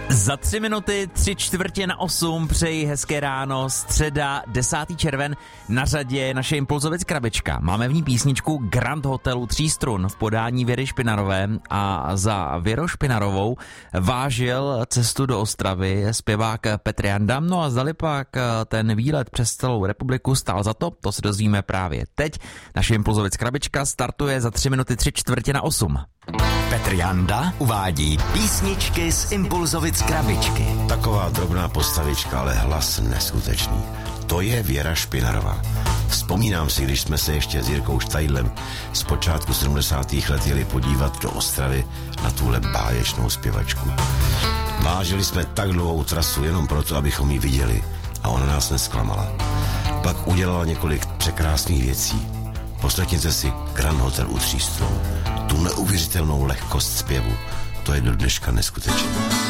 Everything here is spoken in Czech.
Za 3 minuty, 7:45 přeji hezké ráno, středa, 10. červen, na řadě je naše Impulzovic krabička. Máme v ní písničku Grand Hotelu 3 strun v podání Věry Špinarové a za Věrou Špinarovou vážil cestu do Ostravy zpěvák Petr Janda. No a zdali pak ten výlet přes celou republiku stál za to se dozvíme právě teď. Naše Impulzovic krabička startuje za 3 minuty, 7:45. Petr Janda uvádí písničky z Impulzovic krabičky. Taková drobná postavička, ale hlas neskutečný. To je Věra Špinarová. Vzpomínám si, když jsme se ještě s Jirkou Štajdlem z počátku 70. let jeli podívat do Ostravy na tuhle báječnou zpěvačku. Vážili jsme tak dlouhou trasu jenom proto, abychom ji viděli, a ona nás nesklamala. Pak udělala několik překrásných věcí. Poslechněte si Grand Hotel u 3 strun. Tu neuvěřitelnou lehkost zpěvu. To je do dneška neskutečné.